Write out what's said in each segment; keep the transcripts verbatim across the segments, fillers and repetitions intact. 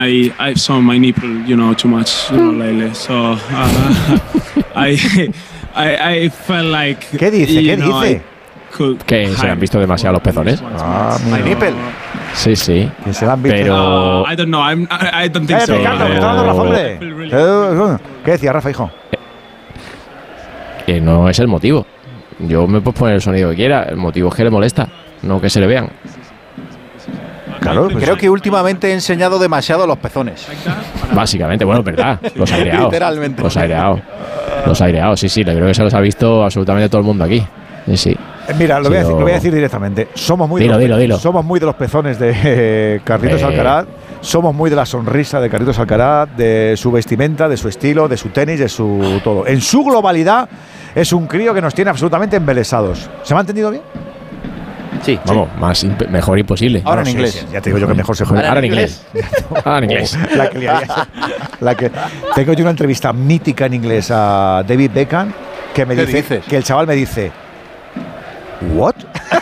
I I've saw my nipple, you know, too much, you know, lately. So uh, I, I I felt like. ¿Qué dice? ¿Qué know, dice? Que se han visto demasiado los pezones. Ah, My nipple. Sí, sí. Que se la han visto. Pero. Uh, I don't know. I'm, I, I don't think Cállate, so. Carlos, que está hablando Rafa, hombre. ¿Qué decía Rafa, hijo? Que no es el motivo. Yo me puedo poner el sonido que quiera. El motivo es que le molesta, no que se le vean. Claro, pues Creo que últimamente he enseñado demasiado los pezones. Básicamente, bueno, verdad. Los aireados. Literalmente. Los aireados. Los aireados, sí, sí. Creo que se los ha visto absolutamente todo el mundo aquí. Sí, sí. Mira, lo voy, a decir, Pero- lo voy a decir directamente. Somos muy, Dilo, de, los, dilo, dilo. somos muy de los pezones de eh, Carlitos Eh. Alcaraz. Somos muy de la sonrisa de Carlitos Alcaraz, de su vestimenta, de su estilo, de su tenis, de su todo. En su globalidad, es un crío que nos tiene absolutamente embelesados. ¿Se me ha entendido bien? Sí. Vamos, más imp- mejor imposible. Ahora en Sí, inglés. sí, ya te digo yo que mejor se juega. Ahora en inglés. Ahora en inglés. La que, liaría- la que tengo yo una entrevista mítica en inglés a David Beckham que me ¿Qué dice dices? que el chaval me dice ¿what?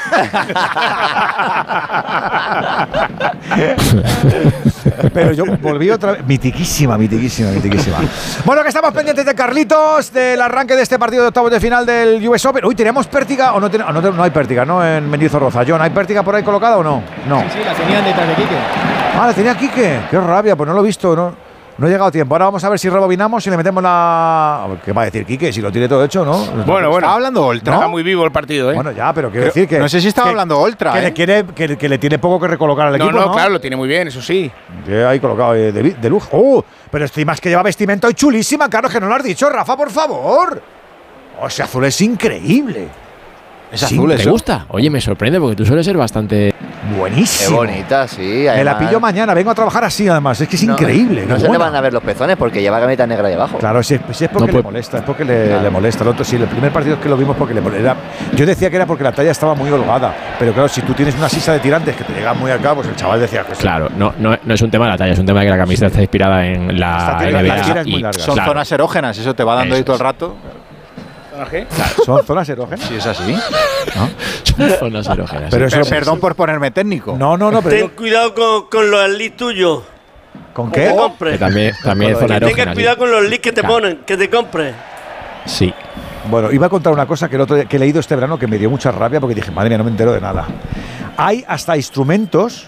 Pero yo volví otra vez. Mitiquísima, mitiquísima, mitiquísima. Bueno, que estamos pendientes de Carlitos, del arranque de este partido de octavos de final del U S Open. Uy, ¿tenemos pértiga o no, ten- no, ten- no hay pértiga, no? En Mendizorroza. John, ¿hay pértiga por ahí colocada o no? No. Sí, sí, la tenían detrás de Quique. Ah, la tenía Quique. Qué rabia, pues no lo he visto, no. No he llegado a tiempo. Ahora vamos a ver si rebobinamos y le metemos la. ¿Qué va a decir Quique? Si lo tiene todo hecho, ¿no? Bueno, bueno. Estaba hablando Oltra. Está muy vivo el partido, ¿eh? Bueno, ya, pero quiero Creo- decir que. no sé si estaba que- hablando Oltra, Que, ¿eh? le quiere, que, que le tiene poco que recolocar al no, equipo. no, No, claro, lo tiene muy bien, eso sí. Que ahí colocado eh, de, de lujo. ¡Oh! Pero estoy más que lleva vestimenta hoy chulísima, claro, que no lo has dicho, Rafa, por favor. Oh, ese azul es increíble. Es Sí, azul, ¿Te eso. gusta? Oye, me sorprende porque tú sueles ser bastante. Qué Buenísimo. bonita, sí. Me la además. pillo mañana, vengo a trabajar así, además. Es que es No, increíble. No qué se le buena. van a ver los pezones porque lleva camiseta negra debajo. Claro, si, si es porque No, le pues- molesta, es porque le, Claro. le molesta. El otro, sí, el primer partido que lo vimos porque le molesta. Yo decía que era porque la talla estaba muy holgada, pero claro, si tú tienes una sisa de tirantes que te llega muy acá, pues el chaval decía que sí. Claro, no, no, no es un tema de la talla, es un tema de que la camiseta está inspirada en Esta la tiene- la N B A. tira es muy y- larga. Son claro, zonas erógenas, eso te va dando ahí Eso todo el es. rato. Son zonas erógenas. Sí, es así. son zonas erógenas. Pero sí. eso- Perdón por ponerme técnico. No, no, no, Ten pero. cuidado con, con los leads tuyos. ¿Con Que qué? te compres. Que también, también es zona Que tengas erógena. sí. cuidado con los leads que te Claro. ponen, que te compres. Sí. Bueno, iba a contar una cosa que, el otro día- que he leído este verano que me dio mucha rabia porque dije, madre mía, no me entero de nada. Hay hasta instrumentos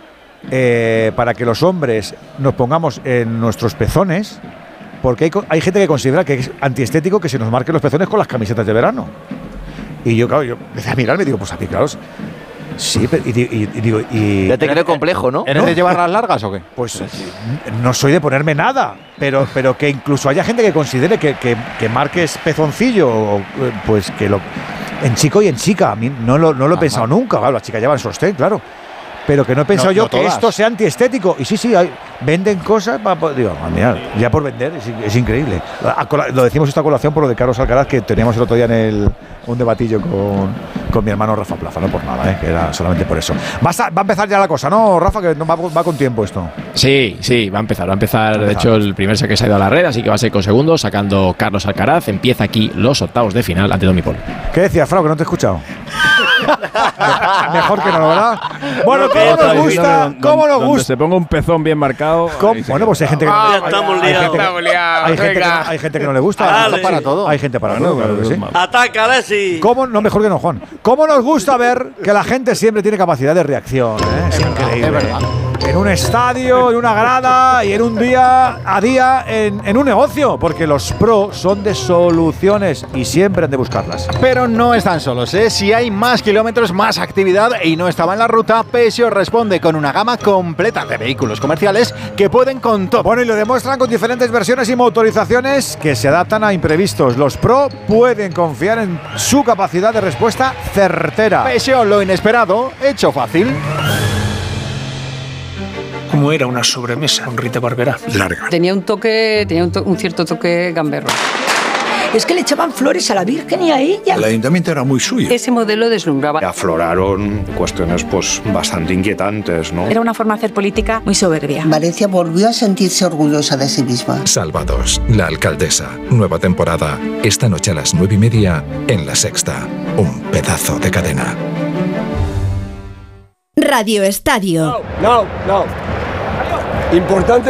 eh, para que los hombres nos pongamos en nuestros pezones, porque hay, co- hay gente que considera que es antiestético que se nos marquen los pezones con las camisetas de verano. Y yo, claro, yo empecé a mirarme y digo, pues a mí, claro, sí, pero, y, di- y- y digo, y, Ya te quedé complejo, ¿no? ¿Eres No. de llevar las largas o qué? pues no soy de ponerme nada, pero, pero que incluso haya gente que considere que, que, que marques pezoncillo, o, eh, pues que lo. En chico y en chica, a mí no lo, no lo he Ajá. pensado nunca. Claro, las chicas llevan sostén, claro. Pero que no he pensado No- yo no que todas. esto sea antiestético. Y sí, sí, hay- venden cosas para. pa- Digo, ah, mira, ya por vender, es, es increíble. A cola- Lo decimos esta colación por lo de Carlos Alcaraz, que teníamos el otro día en el, un debatillo con, con mi hermano Rafa Plaza, no por nada, ¿eh? Que era solamente por eso. Vas a- va a empezar ya la cosa, ¿no, Rafa? Que no va, va con tiempo esto. Sí, sí, va a empezar. Va a empezar, Va a de empezar. hecho, el primer set que se ha ido a la red, así que va a ser con segundos, sacando Carlos Alcaraz. Empieza aquí los octavos de final ante Domi Pol. ¿Qué decías, Frau? Que no te he escuchado. Mejor que no, ¿verdad? Bueno, No, ¿cómo que nos no, gusta? ¿Cómo nos Donde gusta? se ponga un pezón bien marcado. ¿Cómo? ahí sí Bueno, que- pues hay gente que Ah, no, ya hay- estamos hay liados. gente que- Estamos liados, hay gente que venga. no- hay gente que no le gusta. Dale. Para todo. Hay gente para todo, claro que sí. Ataca, Alexis. ¿Cómo? No, mejor que no, Juan. ¿Cómo nos gusta ver que la gente siempre tiene capacidad de reacción? ¿eh? Es increíble. es verdad. En un estadio, en una grada y en un día a día en, en un negocio, porque los pros son de soluciones y siempre han de buscarlas. Pero no están solos, ¿eh? Si hay más kilómetros, más actividad y no estaba en la ruta, Peugeot responde con una gama completa de vehículos comerciales que pueden con todo. Bueno, y lo demuestran con diferentes versiones y motorizaciones que se adaptan a imprevistos. Los Pro pueden confiar en su capacidad de respuesta certera. Peugeot, lo inesperado, hecho fácil. Como era una sobremesa, un Rita Barberá. Larga. Tenía un toque, tenía un, to- un cierto toque gamberro. Es que le echaban flores a la Virgen y a ella. El ayuntamiento era muy suyo. Ese modelo deslumbraba. Afloraron cuestiones pues bastante inquietantes, ¿no? Era una forma de hacer política muy soberbia. Valencia volvió a sentirse orgullosa de sí misma. Salvados, la alcaldesa. Nueva temporada. Esta noche a las nueve y media en La Sexta. Un pedazo de cadena. Radio Estadio. No, no. Importante